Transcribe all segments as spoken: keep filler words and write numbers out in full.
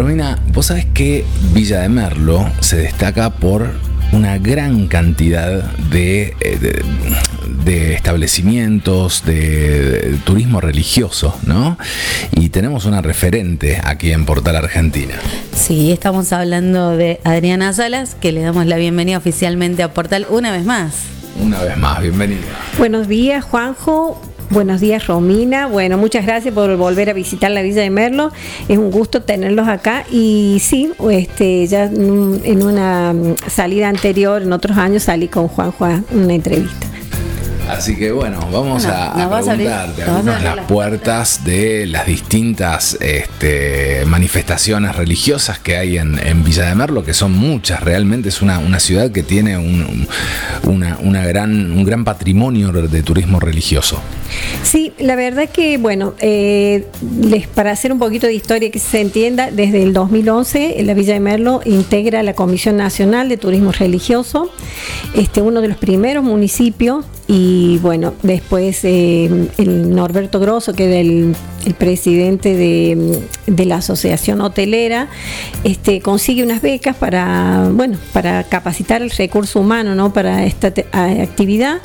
Romina, vos sabés que Villa de Merlo se destaca por una gran cantidad de, de, de establecimientos de, de turismo religioso, ¿no? Y tenemos una referente aquí en Portal Argentina. Sí, estamos hablando de Adriana Salas, que le damos la bienvenida oficialmente a Portal una vez más. Una vez más, bienvenida. Buenos días, Juanjo. Buenos días, Romina. Bueno, muchas gracias por volver a visitar la Villa de Merlo. Es un gusto tenerlos acá. Y sí, este, ya en una salida anterior, en otros años, salí con Juanjo a una entrevista. Así que bueno, vamos no, a, no a preguntarte algunas las puertas de las distintas este, manifestaciones religiosas que hay en, en Villa de Merlo, que son muchas. Realmente es una, una ciudad que tiene un, una, una gran, un gran patrimonio de turismo religioso. Sí, la verdad que, bueno, eh, les, para hacer un poquito de historia que se entienda, desde el dos mil once la Villa de Merlo integra la Comisión Nacional de Turismo Religioso, este, uno de los primeros municipios. Y bueno, después eh, el Norberto Grosso, que era el, el presidente de, de la Asociación Hotelera, este, consigue unas becas para, bueno, para capacitar el recurso humano, ¿no? Para esta te, actividad.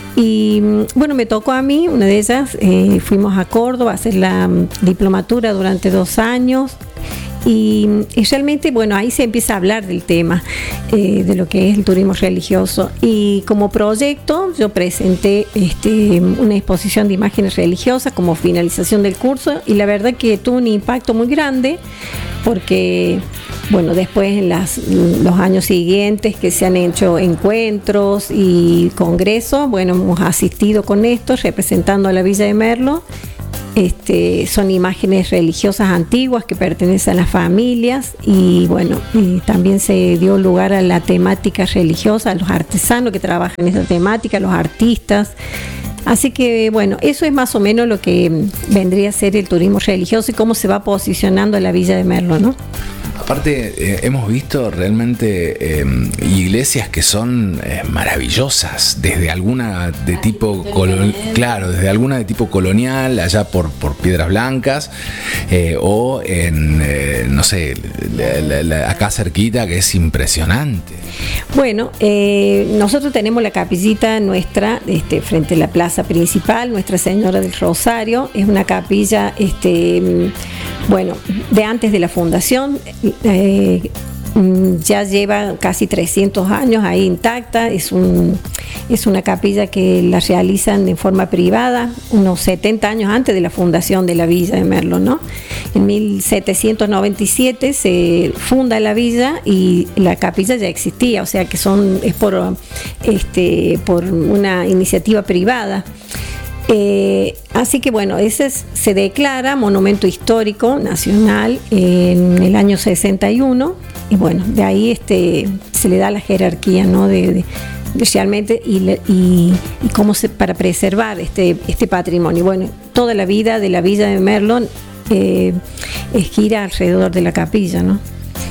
Y bueno, me tocó a mí, una de ellas, eh, fuimos a Córdoba a hacer la diplomatura durante dos años. Y, y realmente, bueno, ahí se empieza a hablar del tema, eh, de lo que es el turismo religioso. Y como proyecto yo presenté este, una exposición de imágenes religiosas como finalización del curso, y la verdad que tuvo un impacto muy grande, porque bueno, después en las, los años siguientes que se han hecho encuentros y congresos, bueno, hemos asistido con esto representando a la Villa de Merlo. Este, son imágenes religiosas antiguas que pertenecen a las familias, y bueno, y también se dio lugar a la temática religiosa, a los artesanos que trabajan en esta temática, los artistas. Así que bueno, eso es más o menos lo que vendría a ser el turismo religioso y cómo se va posicionando la Villa de Merlo, ¿no? Aparte, eh, hemos visto realmente eh, iglesias que son eh, maravillosas, desde alguna de tipo colonial, claro, desde alguna de tipo colonial, allá por, por Piedras Blancas, eh, o en, eh, no sé, la, la, la, acá cerquita, que es impresionante. Bueno, eh, nosotros tenemos la capillita nuestra este, frente a la plaza principal, Nuestra Señora del Rosario. Es una capilla, este, bueno, de antes de la fundación. Eh, ya lleva casi trescientos años ahí intacta. Es, un, es una capilla que la realizan en forma privada unos setenta años antes de la fundación de la Villa de Merlo, ¿no? En mil setecientos noventa y siete se funda la villa y la capilla ya existía, o sea que son es por, este, por una iniciativa privada. Eh, así que bueno, ese es, se declara monumento histórico nacional en el año sesenta y uno, y bueno, de ahí este, se le da la jerarquía, ¿no? de, de, de realmente y, y, y cómo se, para preservar este, este patrimonio. Bueno, toda la vida de la Villa de Merlo eh, gira alrededor de la capilla, ¿no?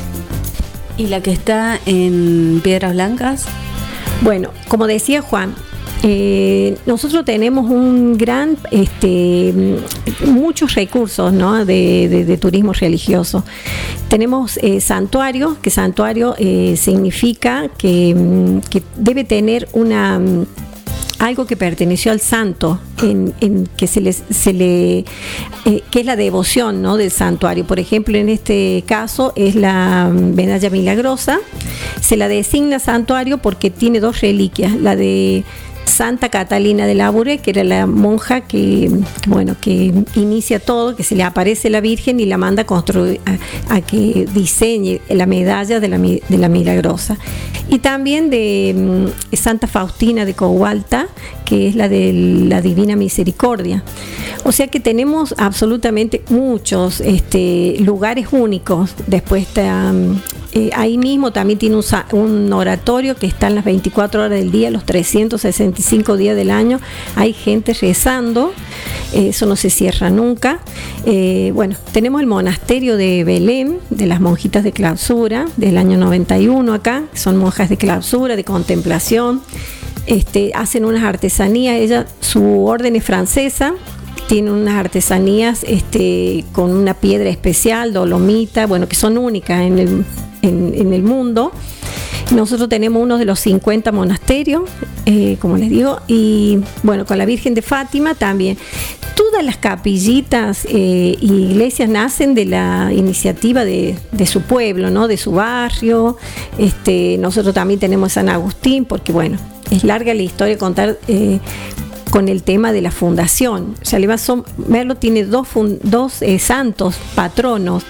¿Y la que está en Piedras Blancas? Bueno, como decía Juan, Eh, nosotros tenemos un gran, este, muchos recursos, ¿no? de, de, de turismo religioso. Tenemos eh, santuario, que santuario eh, significa que, que debe tener una algo que perteneció al santo, en, en que se le, se le eh, que es la devoción, ¿no? del santuario. Por ejemplo, en este caso es la medalla milagrosa. Se la designa santuario porque tiene dos reliquias, la de Santa Catalina de Labouré, que era la monja que, que, bueno, que inicia todo, que se le aparece la Virgen y la manda a construir, a, a que diseñe la medalla de la, de la Milagrosa. Y también de um, Santa Faustina de Cogualta, que es la de la Divina Misericordia. O sea que tenemos absolutamente muchos este, lugares únicos. Después está, eh, ahí mismo también tiene un, un oratorio que está en las veinticuatro horas del día, los trescientos sesenta y cinco días del año. Hay gente rezando, eh, eso no se cierra nunca. Eh, bueno, tenemos el monasterio de Belén, de las monjitas de clausura, del año noventa y uno acá, son monjas de clausura, de contemplación. Este, hacen unas artesanías, ella, su orden es francesa, tienen unas artesanías este, con una piedra especial, dolomita, bueno, que son únicas en el, en, en el mundo. Nosotros tenemos uno de los cincuenta monasterios, eh, como les digo, y bueno, con la Virgen de Fátima también. Todas las capillitas e eh, iglesias nacen de la iniciativa de, de su pueblo, ¿no? De su barrio. Este, nosotros también tenemos San Agustín, porque bueno, es larga la historia contar eh, con el tema de la fundación. O sea, Merlo tiene dos, dos eh, santos patronos.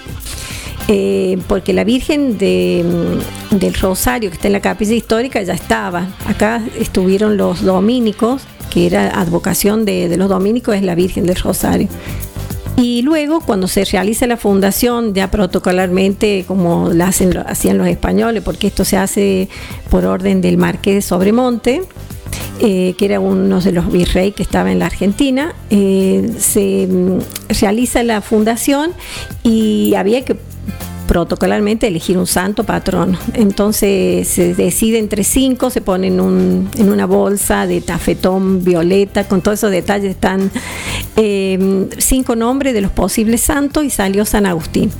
Eh, porque la Virgen de, del Rosario, que está en la capilla histórica, ya estaba. Acá estuvieron los dominicos, que era advocación de, de los dominicos, es la Virgen del Rosario. Y luego, cuando se realiza la fundación, ya protocolarmente, como la hacen, hacían los españoles, porque esto se hace por orden del Marqués de Sobremonte, Eh, que era uno de los virreyes que estaba en la Argentina, eh, se realiza la fundación y había que protocolarmente elegir un santo patrono. Entonces se decide entre cinco, se pone en, un, en una bolsa de tafetón violeta, con todos esos detalles están eh, cinco nombres de los posibles santos y salió San Agustín.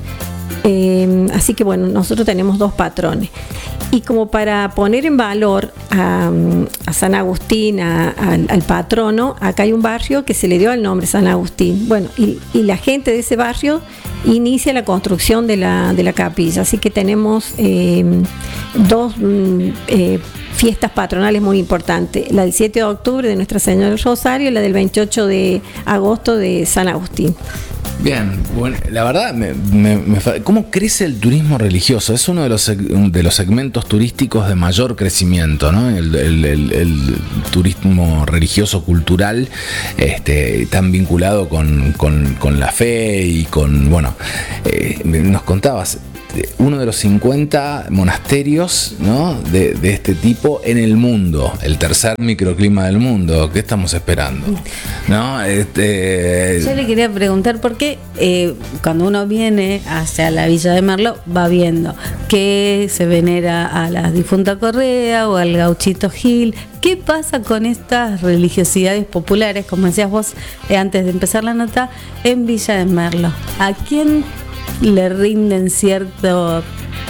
Eh, así que bueno, nosotros tenemos dos patrones. Y como para poner en valor a, a San Agustín, a, a, al patrono, acá hay un barrio que se le dio el nombre San Agustín. Bueno, y, y la gente de ese barrio inicia la construcción de la, de la capilla. Así que tenemos eh, dos eh, fiestas patronales muy importantes. La del siete de octubre de Nuestra Señora del Rosario y la del veintiocho de agosto de San Agustín. Bien, bueno, la verdad, me, me, me, ¿cómo crece el turismo religioso? Es uno de los, de los segmentos turísticos de mayor crecimiento, ¿no? El, el, el, el turismo religioso cultural, este, tan vinculado con, con, con la fe y con, bueno, eh, nos contabas, uno de los cincuenta monasterios, ¿no? de, de este tipo en el mundo, el tercer microclima del mundo. ¿Qué estamos esperando? ¿No? Este... Yo le quería preguntar por qué eh, cuando uno viene hacia la Villa de Merlo va viendo que se venera a la difunta Correa o al gauchito Gil. ¿Qué pasa con estas religiosidades populares, como decías vos eh, antes de empezar la nota, en Villa de Merlo? ¿A quién le rinden cierto,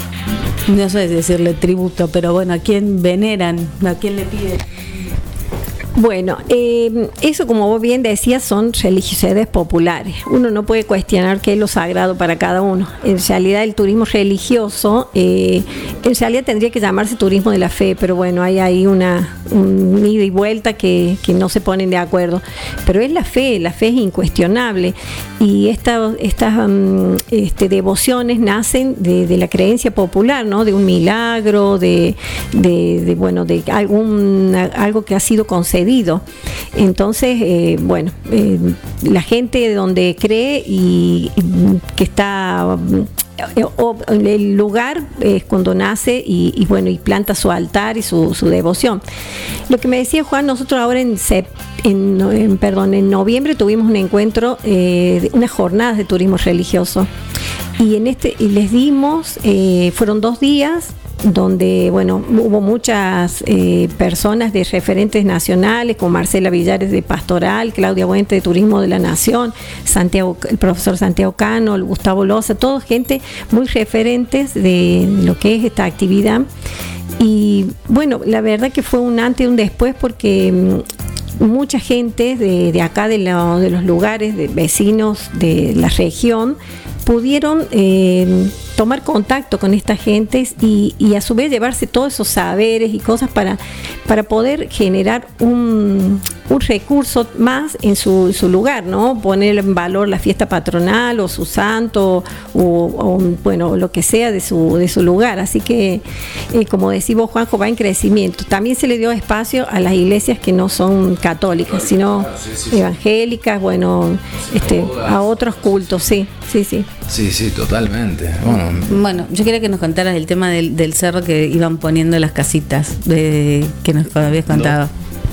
no sé decirle tributo, pero bueno, a quién veneran, a quién le piden? Bueno, eh, eso, como vos bien decías, son religiosidades populares. Uno no puede cuestionar qué es lo sagrado para cada uno. En realidad el turismo religioso, eh, en realidad tendría que llamarse turismo de la fe, pero bueno, hay ahí una un ida y vuelta que, que no se ponen de acuerdo. Pero es la fe, la fe es incuestionable. Y esta, estas um, este, devociones nacen de, de la creencia popular, ¿no? De un milagro, de, de, de bueno, de algún algo que ha sido concedido. Entonces, eh, bueno, eh, la gente donde cree y, y que está eh, o, el lugar es cuando nace y, y bueno, y planta su altar y su, su devoción. Lo que me decía Juan, nosotros ahora en, en, en perdón, en noviembre tuvimos un encuentro, eh, unas jornadas de turismo religioso y en este y les dimos, eh, fueron dos días donde, bueno, hubo muchas eh, personas de referentes nacionales, como Marcela Villares de Pastoral, Claudia Buente de Turismo de la Nación, Santiago, el profesor Santiago Cano, el Gustavo Loza, todos gente muy referentes de lo que es esta actividad. Y bueno, la verdad que fue un antes y un después porque mmm, mucha gente de, de acá, de, la, de los lugares, de vecinos de la región, pudieron eh, tomar contacto con estas gentes y, y a su vez llevarse todos esos saberes y cosas para, para poder generar un, un recurso más en su, su lugar, ¿no? Poner en valor la fiesta patronal o su santo o, o bueno, lo que sea de su, de su lugar. Así que, eh, como decís vos, Juanjo, va en crecimiento. También se le dio espacio a las iglesias que no son católicas, sino evangélicas, bueno, este, a otros cultos, sí, sí, sí. Sí, sí, totalmente. Bueno, bueno, yo quería que nos contaras el tema del, del cerro que iban poniendo las casitas de, que nos habías contado.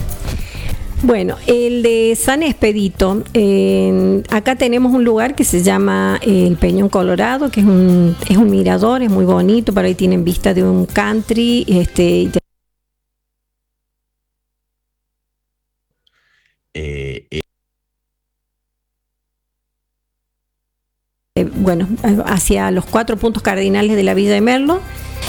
Bueno, el de San Expedito, eh, acá tenemos un lugar que se llama eh, el Peñón Colorado, que es un, es un mirador, es muy bonito, por ahí tienen vista de un country, este... Eh, eh. bueno, hacia los cuatro puntos cardinales de la Villa de Merlo.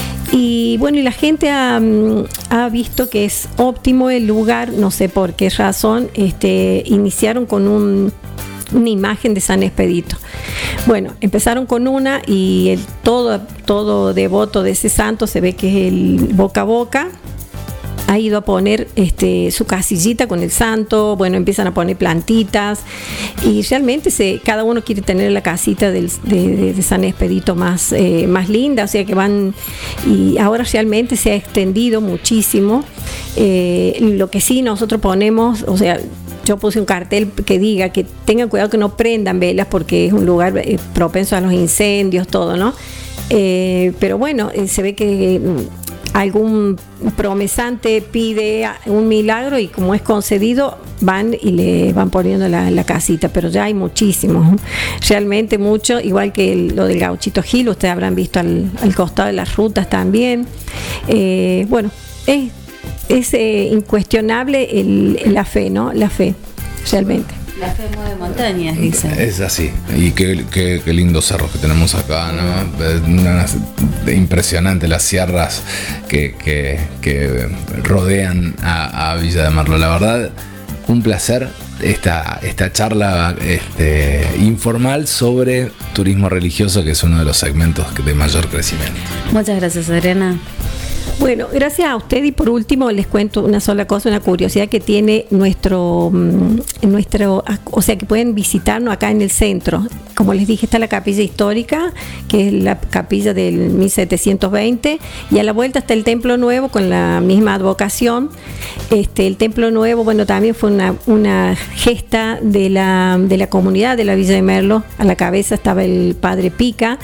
Y bueno, y la gente ha, ha visto que es óptimo el lugar, no sé por qué razón, este, iniciaron con un, una imagen de San Expedito. Bueno, empezaron con una y el, todo, todo devoto de ese santo se ve que es el boca a boca. Ha ido a poner este, su casillita con el santo, bueno, empiezan a poner plantitas y realmente se, cada uno quiere tener la casita del, de, de, de San Expedito más, eh, más linda, o sea que van, y ahora realmente se ha extendido muchísimo. Eh, lo que sí nosotros ponemos, o sea, yo puse un cartel que diga que tengan cuidado que no prendan velas porque es un lugar eh, propenso a los incendios, todo, ¿no? Eh, pero bueno, eh, se ve que eh, algún promesante pide un milagro y como es concedido van y le van poniendo la, la casita, pero ya hay muchísimos, realmente mucho, igual que el, lo del Gauchito Gil, ustedes habrán visto al, al costado de las rutas también. Eh, bueno, es, es eh, incuestionable el, la fe, ¿no? La fe, realmente. La fe mueve montañas, dicen. Es así. Y qué, qué, qué lindos cerros que tenemos acá, ¿no? Una, impresionante las sierras que, que, que rodean a, a Villa de Merlo. La verdad, un placer esta, esta charla este, informal sobre turismo religioso, que es uno de los segmentos de mayor crecimiento. Muchas gracias, Adriana. Bueno, gracias a usted y por último les cuento una sola cosa, una curiosidad que tiene nuestro, nuestro, o sea que pueden visitarnos acá en el centro. Como les dije, está la capilla histórica, que es la capilla del mil setecientos veinte, y a la vuelta está el Templo Nuevo con la misma advocación. Este, el Templo Nuevo, bueno, también fue una, una gesta de la, de la comunidad de la Villa de Merlo. A la cabeza estaba el padre Pica.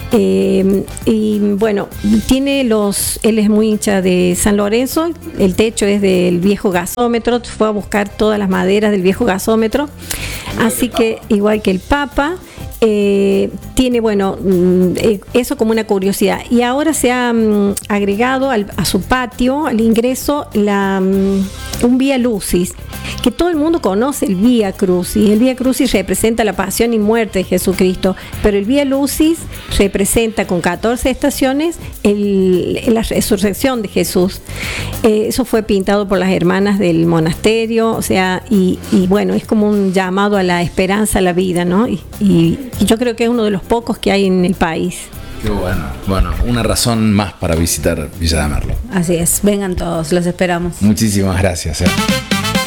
Eh, y bueno, tiene los, él es muy hincha de San Lorenzo, el techo es del viejo gasómetro, fue a buscar todas las maderas del viejo gasómetro, así que igual que el Papa. Eh, tiene, bueno, eh, eso como una curiosidad. Y ahora se ha um, agregado al, a su patio, al ingreso, la, um, un Vía Lucis, que todo el mundo conoce el Vía Crucis. El Vía Crucis representa la pasión y muerte de Jesucristo, pero el Vía Lucis representa con catorce estaciones el, la resurrección de Jesús. Eh, eso fue pintado por las hermanas del monasterio, o sea, y, y bueno, es como un llamado a la esperanza, a la vida, ¿no? Y, y Y yo creo que es uno de los pocos que hay en el país. Qué bueno. Bueno, una razón más para visitar Villa de Merlo. Así es, vengan todos, los esperamos. Muchísimas gracias. ¿eh?